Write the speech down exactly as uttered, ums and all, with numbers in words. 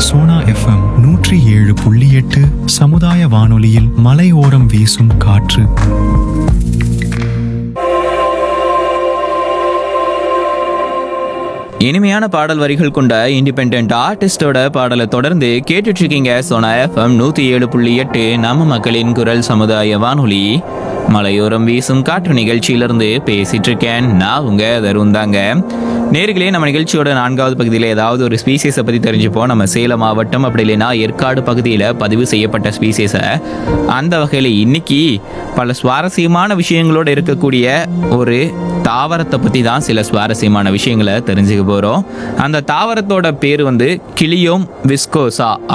Sona FM நூற்றி ஏழு புள்ளி எட்டு சமுதாய வானொலியில் மலையோரம் வீசும் காற்று. இனிமையான பாடல் வரிகள் கொண்ட இண்டிபெண்ட் ஆர்டிஸ்டோட பாடலை தொடர்ந்து கேட்டுட்டு இருக்கீங்க சோனா எஃப்எம் நூத்தி ஏழு புள்ளி எட்டு நம்ம மக்களின் குரல் சமுதாய வானொலி மலையோரம் வீசும் காற்று நிகழ்ச்சியிலிருந்து பேசிட்டு இருக்கேன். நான் உங்க தருண் தாங்க. நேர்களே, நம்ம நிகழ்ச்சியோட நான்காவது பகுதியில் ஏதாவது ஒரு ஸ்பீசிஸை பற்றி தெரிஞ்சுப்போம். நம்ம சேலம் மாவட்டம் அப்படி இல்லைன்னா ஏற்காடு பகுதியில் பதிவு செய்யப்பட்ட ஸ்பீசிஸை, அந்த வகையில் இன்னைக்கு பல சுவாரஸ்யமான விஷயங்களோடு இருக்கக்கூடிய ஒரு தாவரத்தை பற்றி தான் சில சுவாரஸ்யமான விஷயங்களை தெரிஞ்சுக்க போகிறோம். அந்த தாவரத்தோட பேர் வந்து கிளியோம் விஸ்கோசா